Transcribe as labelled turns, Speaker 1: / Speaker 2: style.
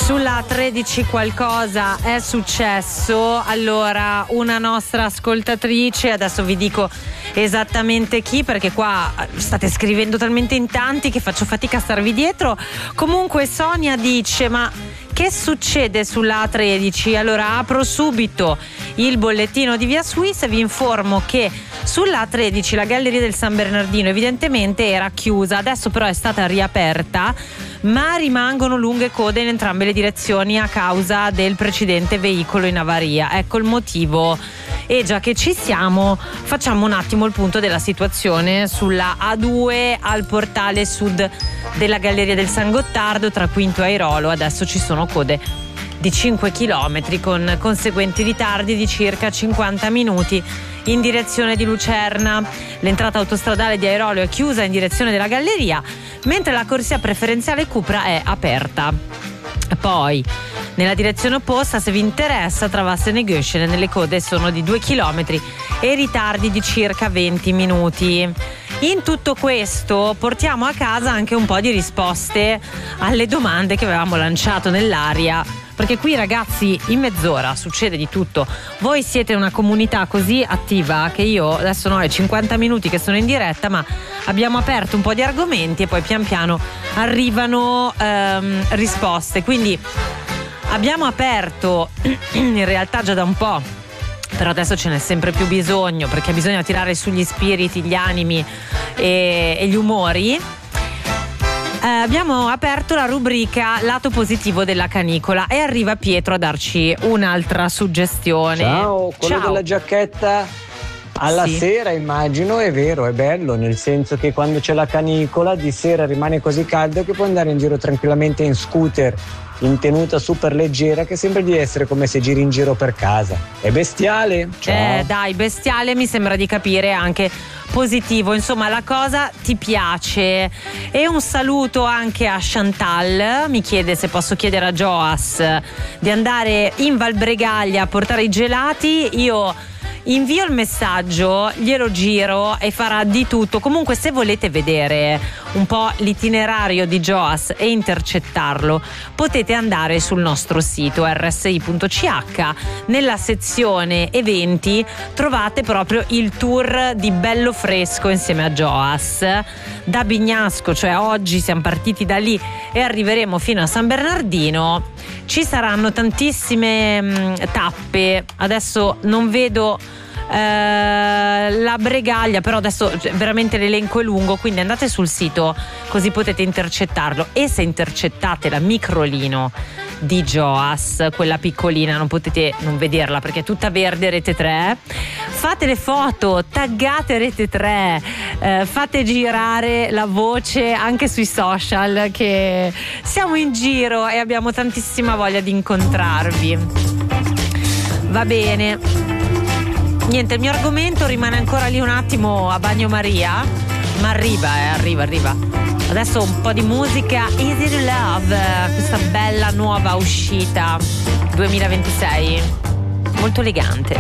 Speaker 1: Sulla 13 qualcosa è successo. Allora, una nostra ascoltatrice, adesso vi dico esattamente chi, perché qua state scrivendo talmente in tanti che faccio fatica a starvi dietro. Comunque Sonia dice: ma che succede sulla A13? Allora apro subito il bollettino di Via Suisse e vi informo che sulla A13 la galleria del San Bernardino evidentemente era chiusa, adesso però è stata riaperta, ma rimangono lunghe code in entrambe le direzioni a causa del precedente veicolo in avaria. Ecco il motivo. E già che ci siamo, facciamo un attimo il punto della situazione sulla A2 al portale sud della galleria del San Gottardo tra Quinto e Airolo. Adesso ci sono code di 5 km con conseguenti ritardi di circa 50 minuti in direzione di Lucerna. L'entrata autostradale di Airolo è chiusa in direzione della galleria, mentre la corsia preferenziale Cupra è aperta. Poi nella direzione opposta, se vi interessa, tra Vassene e Göschene nelle code sono di 2 km e ritardi di circa 20 minuti. In tutto questo portiamo a casa anche un po' di risposte alle domande che avevamo lanciato nell'aria, perché qui ragazzi in mezz'ora succede di tutto. Voi siete una comunità così attiva che io adesso no, è 50 minuti che sono in diretta, ma abbiamo aperto un po' di argomenti e poi pian piano arrivano risposte. Quindi abbiamo aperto in realtà già da un po', però adesso ce n'è sempre più bisogno, perché bisogna tirare sugli spiriti, gli animi e gli umori. Abbiamo aperto la rubrica lato positivo della canicola e arriva Pietro a darci un'altra suggestione.
Speaker 2: Ciao, quello della giacchetta alla sera, immagino, è vero, è bello, nel senso che quando c'è la canicola di sera rimane così caldo che puoi andare in giro tranquillamente in scooter in tenuta super leggera, che sembra di essere come se giri in giro per casa. È bestiale? Ciao.
Speaker 1: Dai, bestiale mi sembra di capire anche positivo, insomma la cosa ti piace. E un saluto anche a Chantal, mi chiede se posso chiedere a Joas di andare in Val Bregaglia a portare i gelati. Io invio il messaggio, glielo giro e farà di tutto. Comunque, se volete vedere un po' l'itinerario di Joas e intercettarlo, potete andare sul nostro sito rsi.ch. Nella sezione eventi trovate proprio il tour di Bello Fresco insieme a Joas da Bignasco, cioè oggi siamo partiti da lì e arriveremo fino a San Bernardino. Ci saranno tantissime tappe, adesso non vedo la Bregaglia, però adesso veramente l'elenco è lungo, quindi andate sul sito così potete intercettarlo. E se intercettate la microlino di Joas, quella piccolina, non potete non vederla perché è tutta verde Rete 3, fate le foto, taggate Rete 3, fate girare la voce anche sui social che siamo in giro e abbiamo tantissima voglia di incontrarvi. Va bene, niente, il mio argomento rimane ancora lì un attimo a bagnomaria, ma arriva. Adesso un po' di musica Easy to Love, questa bella nuova uscita 2026, molto elegante.